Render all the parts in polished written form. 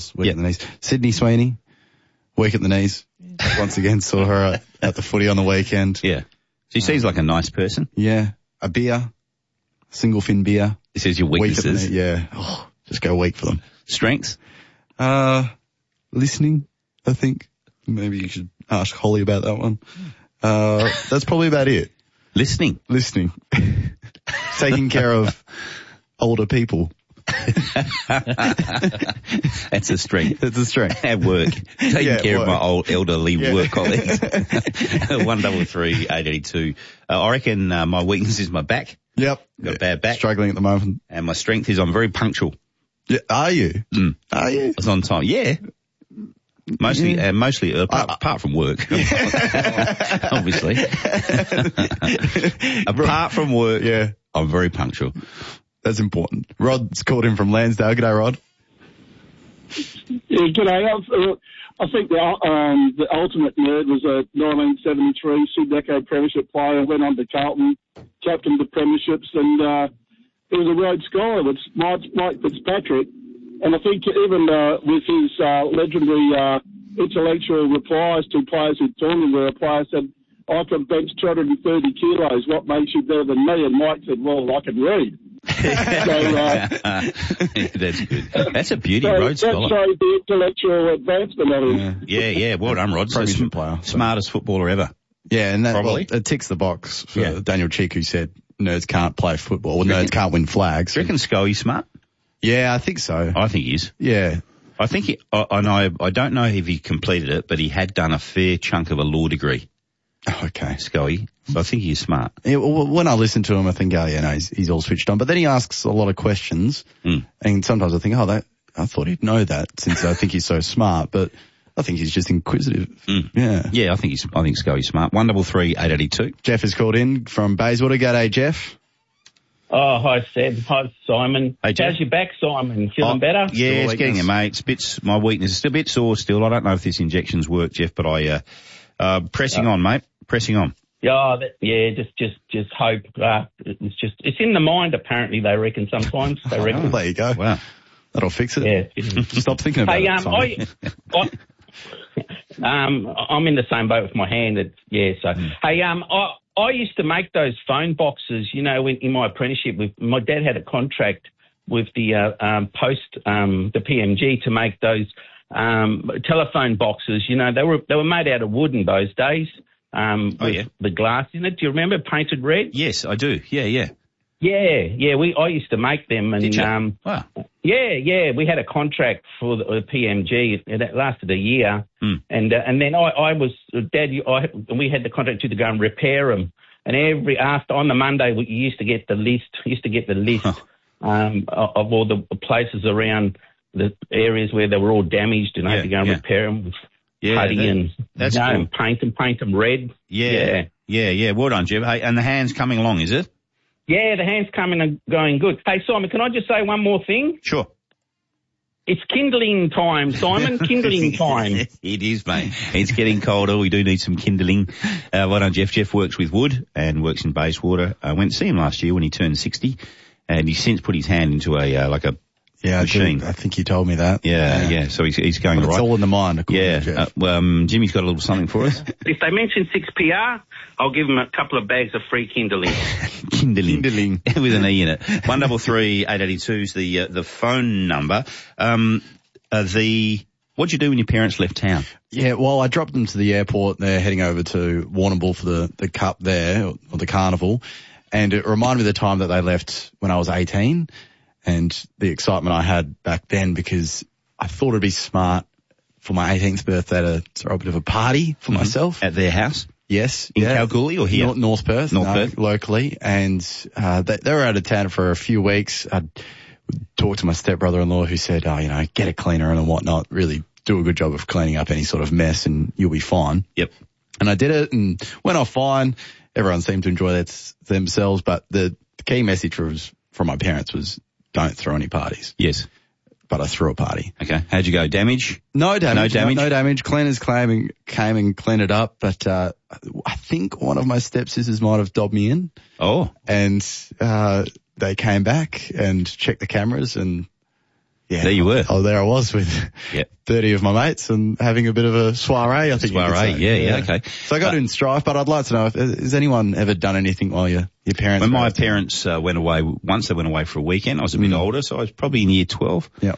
weak at the knees. Sydney Sweeney, weak at the knees. Once again, saw her at the footy on the weekend. Yeah. She seems like a nice person. Yeah. A beer, single fin beer. This is your weaknesses. Yeah. Oh, just go weak for them. Strengths? Listening, I think. Maybe you should ask Holly about that one. That's probably about it. Listening. Taking care of older people. That's a strength. It's a strength. At work. Taking care of my old elderly work colleagues. 133 882. I reckon my weakness is my back. Yep. Got a bad back. Struggling at the moment. And my strength is I'm very punctual. Yeah. Are you? Are you? I was on time. Yeah. Mostly, apart from work. Obviously. Apart from work, yeah, I'm very punctual. That's important. Rod's called in from Lansdale. G'day, Rod. Yeah, g'day. I think the ultimate nerd was a 1973 Sudeco Premiership player and went on to Carlton, captained the Premierships, and he was a Rhodes Scholar with Mike Fitzpatrick. And I think even with his legendary intellectual replies to players who'd torn him, where a player said, I can bench 230 kilos, what makes you better than me? And Mike said, well, I can read. That's good. That's a beauty, Rhodes Scholar. That shows the intellectual advancement of him. Yeah. Well done, Rod. Premiership player. Smartest footballer ever. Yeah, and that Probably. Well, it ticks the box for Daniel Cheek, who said nerds can't play football. Well, nerds can't win flags. Do you reckon Scully's smart? Yeah, I think so. I think he is. Yeah. I think I don't know if he completed it, but he had done a fair chunk of a law degree. Okay. Scully. So I think he's smart. Yeah, well, when I listen to him, I think, he's all switched on. But then he asks a lot of questions, and sometimes I think, I thought he'd know that since I think he's so smart. But I think he's just inquisitive. Yeah. Yeah, I think Scully's smart. 133 882. Jeff has called in from Bayswater. G'day, Jeff. Oh, hi, Seb. Hi, Simon. Hey, Jeff. How's your back, Simon? Feeling better? Yeah, it's getting it, mate. My weakness is still a bit sore still. I don't know if this injections work, Jeff, but pressing on, mate. Pressing on. Yeah, just hope. It's in the mind, apparently, they reckon sometimes. They reckon. There you go. Wow. That'll fix it. Yeah. Stop thinking about it, Simon. I'm in the same boat with my hand. Hey, I used to make those phone boxes, in my apprenticeship. My dad had a contract with the the PMG to make those telephone boxes. They were made out of wood in those days. With the glass in it. Do you remember painted red? Yes, I do. Yeah. Yeah. I used to make them, and did you? Wow. Yeah. We had a contract for the PMG. It lasted a year, and then we had the contract to go and repair them. And on the Monday, we used to get the list. Of all the places around the areas where they were all damaged, and I had to go and repair them with putty and paint them red. Yeah. Well done, Jim. Hey, and the hand's coming along, is it? Yeah, the hand's coming and going good. Hey, Simon, can I just say one more thing? Sure. It's kindling time, Simon. Kindling time. It is, mate. It's getting colder. We do need some kindling. Well done, Jeff. Jeff works with wood and works in Bayswater. I went to see him last year when he turned 60, and he's since put his hand into a machine. I think he told me that. Yeah. So he's going but right. It's all in the mind. Jimmy's got a little something for us. If they mention 6PR, I'll give them a couple of bags of free kindling. Kindling. With an E in it. 133 882 is the phone number. What'd you do when your parents left town? Yeah, well, I dropped them to the airport. They're heading over to Warrnambool for the Cup there, or the Carnival. And it reminded me of the time that they left when I was 18 and the excitement I had back then, because I thought it'd be smart for my 18th birthday to throw a bit of a party for myself. At their house? Yes. In Kalgoorlie or here? North Perth. Perth. Locally. And they were out of town for a few weeks. I'd talked to my stepbrother-in-law who said, get a cleaner and whatnot, really do a good job of cleaning up any sort of mess and you'll be fine. Yep. And I did it and went off fine. Everyone seemed to enjoy themselves, but the key message from my parents was don't throw any parties. Yes. But I threw a party. Okay. How'd you go? Damage? No damage. No damage. Cleaners came and cleaned it up, but I think one of my stepsisters might have dobbed me in. Oh. And they came back and checked the cameras and Yeah. There you were. Oh, there I was with 30 of my mates and having a bit of a soiree, I think. Soiree, yeah, okay. So I got in strife, but I'd like to know, has anyone ever done anything while your parents... When my parents went away, once they went away for a weekend, I was a bit older, so I was probably in year 12. Yeah.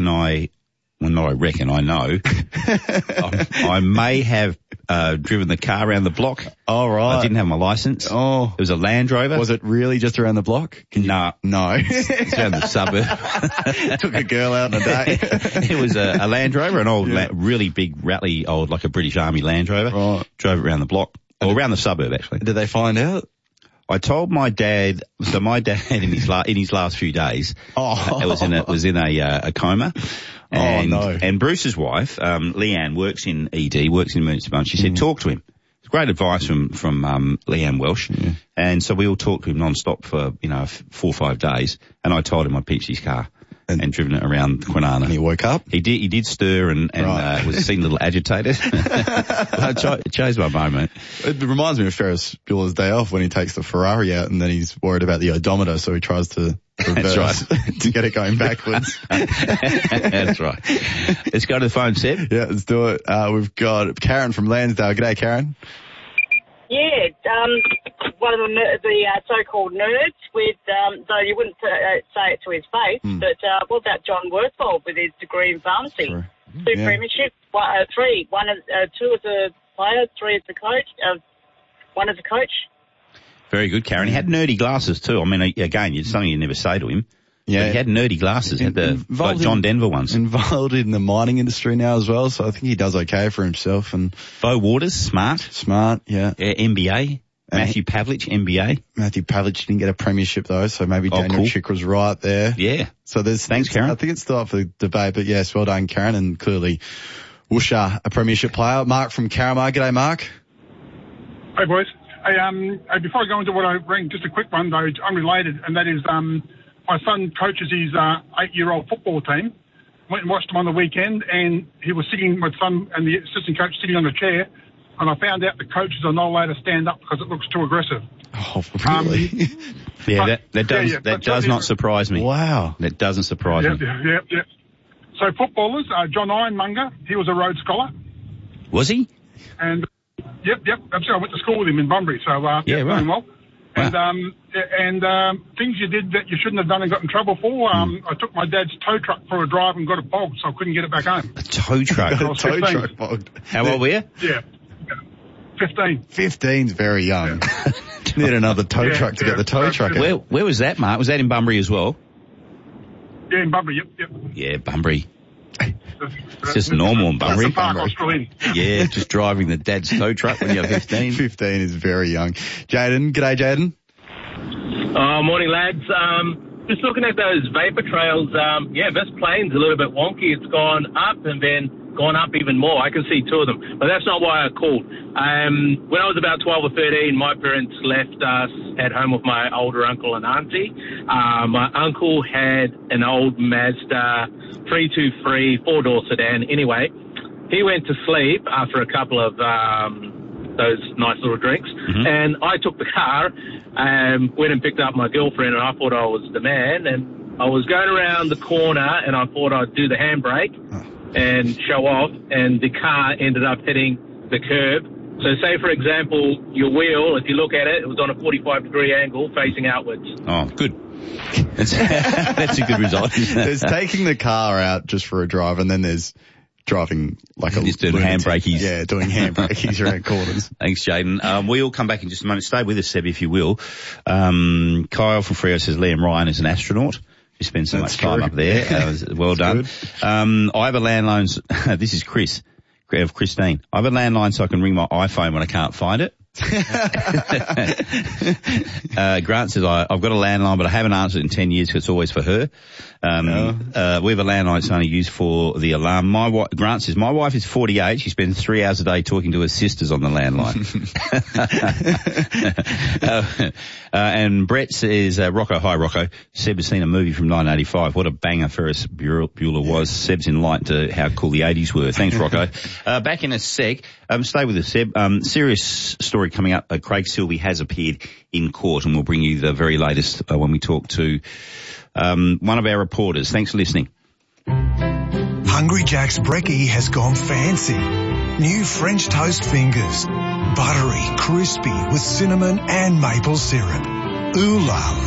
I know. I may have driven the car around the block. Oh, right. I didn't have my license. Oh. It was a Land Rover. Was it really just around the block? No. It's around the suburb. Took a girl out on a date. It was a Land Rover, an old, really big, rattly old, like a British Army Land Rover. Right. Drove it around the block, or around the suburb, actually. Did they find out? I told my dad, so my dad in his last few days, was in a coma. And Bruce's wife, Leanne, works in ED, works in emergency department. She said, talk to him. It's great advice from Leanne Welsh. Yeah. And so we all talked to him non-stop for, 4 or 5 days. And I told him I'd pitched his car and driven it around Kwinana. And he woke up? He did stir and seemed a little agitated. I chose my moment. It reminds me of Ferris Bueller's Day Off when he takes the Ferrari out and then he's worried about the odometer, so he tries to reverse to get it going backwards. That's right. Let's go to the phone, Seb. Yeah, let's do it. We've got Karen from Lansdale. G'day, Karen. Yeah, one of the so-called nerds with, though you wouldn't say it to his face, but what about John Worthwell with his degree in pharmacy? True. 2 premierships, 3. Two as a player, 3 as a coach, 1 as a coach. Very good, Karen. He had nerdy glasses too. I mean, again, it's something you never say to him. Yeah. But he had nerdy glasses, like John Denver ones. Involved in the mining industry now as well, so I think he does okay for himself. And Bo Waters, smart, yeah. MBA. Matthew Pavlich, MBA. Matthew Pavlich didn't get a premiership though, so maybe Daniel Chick was right there. Yeah. So thanks, Karen. I think it's still up for debate, but yes, well done, Karen, and clearly Woosha, a premiership player. Mark from Carramar. G'day, Mark. Hey, boys. Hey, before I go into what I bring, just a quick one though, unrelated, and that is, my son coaches his 8-year-old football team. Went and watched him on the weekend, and he was sitting, my son and the assistant coach sitting on a chair, and I found out the coaches are not allowed to stand up because it looks too aggressive. Oh, really? That does not surprise me. Wow. That doesn't surprise me. Yeah. So footballers, John Ironmonger, he was a Rhodes Scholar. Was he? And, yep, absolutely. I went to school with him in Bunbury, so, right. Doing well. Wow. And things you did that you shouldn't have done and got in trouble for. I took my dad's tow truck for a drive and got it bogged, so I couldn't get it back home. A tow truck? A tow truck bogged. How old were you? Yeah. 15. 15's very young. Yeah. Need another tow truck to get the tow truck out. Where was that, Mark? Was that in Bunbury as well? Yeah, in Bunbury, yep. Yeah, Bunbury. It's just normal in Bunbury. Yeah, just driving the dad's tow truck when you're 15. 15 is very young. Jaden, g'day, Jaden. Morning, lads. Just looking at those vapor trails, this plane's a little bit wonky. It's gone up and then gone up even more. I can see 2 of them, but that's not why I called. When I was about 12 or 13, my parents left us at home with my older uncle and auntie. My uncle had an old Mazda 323 4-door sedan. Anyway, he went to sleep after a couple of those nice little drinks, and I took the car and went and picked up my girlfriend, and I thought I was the man, and I was going around the corner, and I thought I'd do the handbrake and show off, and the car ended up hitting the curb. So say, for example, your wheel, if you look at it, it was on a 45-degree angle facing outwards. Oh, good. That's a good result. There's taking the car out just for a drive, and then there's driving like a just doing handbrakies. Yeah, doing handbrakies around corners. Thanks, Jaden. We'll come back in just a moment. Stay with us, Seb, if you will. Kyle from Freo says Liam Ryan is an astronaut. You spend so much time up there. Well done. I have a landline. This is Chris of Christine. I have a landline so I can ring my iPhone when I can't find it. Grant says, I've got a landline, but I haven't answered it in 10 years because it's always for her. We have a landline that's only used for the alarm. Grant says, my wife is 48. She spends 3 hours a day talking to her sisters on the landline. And Brett says, Rocco, hi Rocco. Seb has seen a movie from 1985. What a banger Ferris Bueller was. Seb's enlightened to how cool the 80s were. Thanks, Rocco. Back in a sec. Stay with us, Seb. Serious story coming up. Craig Silvey has appeared in court, and we'll bring you the very latest when we talk to one of our reporters. Thanks for listening. Hungry Jack's brekkie has gone fancy. New French toast fingers. Buttery, crispy with cinnamon and maple syrup. Ooh la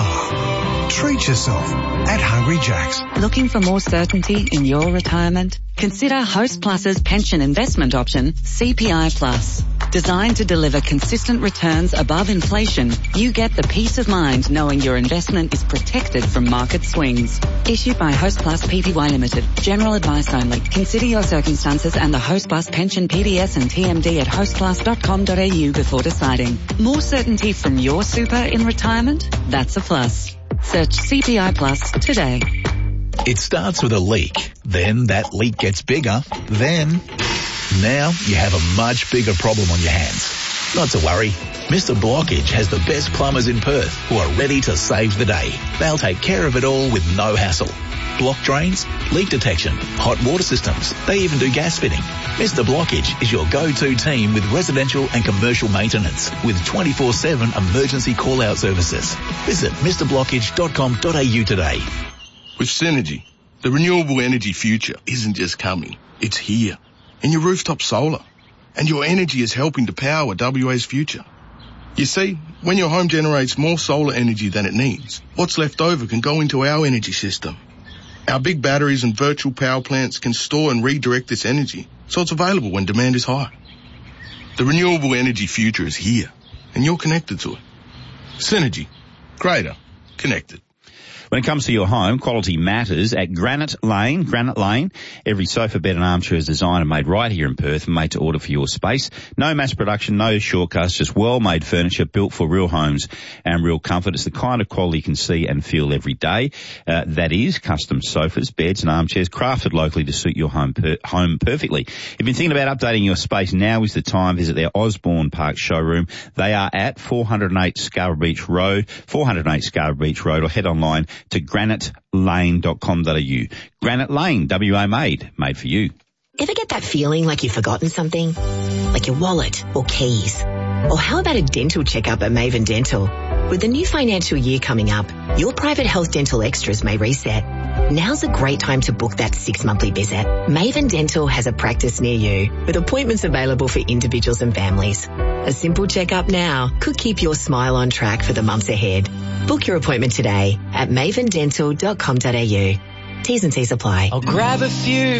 la. Treat yourself at Hungry Jack's. Looking for more certainty in your retirement? Consider Host Plus's pension investment option, CPI Plus. Designed to deliver consistent returns above inflation, you get the peace of mind knowing your investment is protected from market swings. Issued by Host Plus Pty Limited. General advice only. Consider your circumstances and the Host Plus pension PDS and TMD at hostplus.com.au before deciding. More certainty from your super in retirement? That's a plus. Search CPI Plus today. It starts with a leak. Then that leak gets bigger. Then now you have a much bigger problem on your hands. Not to worry. Mr. Blockage has the best plumbers in Perth who are ready to save the day. They'll take care of it all with no hassle. Block drains, leak detection, hot water systems. They even do gas fitting. Mr. Blockage is your go-to team with residential and commercial maintenance with 24/7 emergency call-out services. Visit mrblockage.com.au today. With Synergy, the renewable energy future isn't just coming, it's here. In your rooftop solar. And your energy is helping to power WA's future. You see, when your home generates more solar energy than it needs, what's left over can go into our energy system. Our big batteries and virtual power plants can store and redirect this energy, so it's available when demand is high. The renewable energy future is here, and you're connected to it. Synergy. Greater. Connected. When it comes to your home, quality matters at Granite Lane. Granite Lane, every sofa, bed and armchair is designed and made right here in Perth and made to order for your space. No mass production, no shortcuts, just well-made furniture built for real homes and real comfort. It's the kind of quality you can see and feel every day. That is custom sofas, beds and armchairs crafted locally to suit your home perfectly. If you're thinking about updating your space, now is the time. Visit their Osborne Park showroom. They are at 408 Scarborough Beach Road, or head online to granitelane.com.au. Granite Lane, WA made for you. Ever get that feeling like you've forgotten something? Like your wallet or keys? Or how about a dental checkup at Maven Dental? With the new financial year coming up, your private health dental extras may reset. Now's a great time to book that 6-monthly visit. Maven Dental has a practice near you with appointments available for individuals and families. A simple checkup now could keep your smile on track for the months ahead. Book your appointment today at mavendental.com.au. T's and C's apply. I'll grab a few